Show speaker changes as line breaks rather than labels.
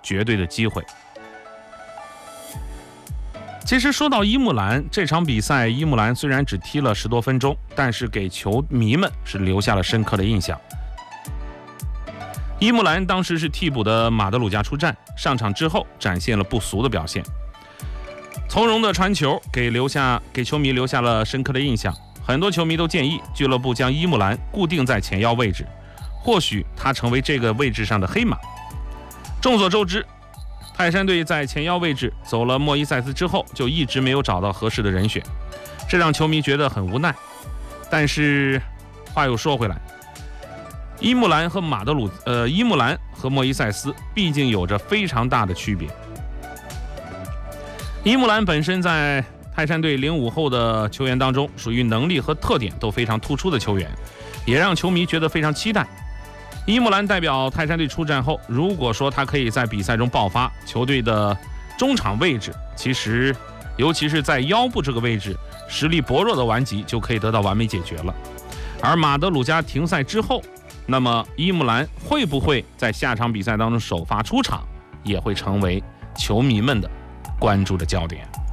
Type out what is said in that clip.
绝对的机会。其实说到伊木兰这场比赛，伊木兰虽然只踢了10多分钟，但是给球迷们是留下了深刻的印象。伊木兰当时是替补的马德鲁加出战，上场之后展现了不俗的表现，从容的传球给球迷留下了深刻的印象。很多球迷都建议俱乐部将伊木兰固定在前腰位置，或许他成为这个位置上的黑马。众所周知，泰山队在前腰位置走了莫伊塞斯之后，就一直没有找到合适的人选，这让球迷觉得很无奈。但是话又说回来，伊木兰和莫伊塞斯毕竟有着非常大的区别。伊木兰本身在泰山队05后的球员当中，属于能力和特点都非常突出的球员，也让球迷觉得非常期待。伊木兰代表泰山队出战后，如果说他可以在比赛中爆发，球队的中场位置其实尤其是在腰部这个位置，实力薄弱的顽疾就可以得到完美解决了。而马德鲁加停赛之后，那么伊木兰会不会在下场比赛当中首发出场，也会成为球迷们的关注的焦点。